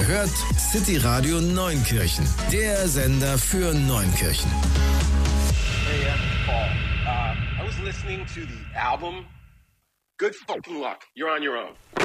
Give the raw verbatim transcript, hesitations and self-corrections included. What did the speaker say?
hört City Radio Neunkirchen, der Sender für Neunkirchen. Hey, yeah, Paul. Uh, I was listening to the album Good Fucking Luck. You're on your own.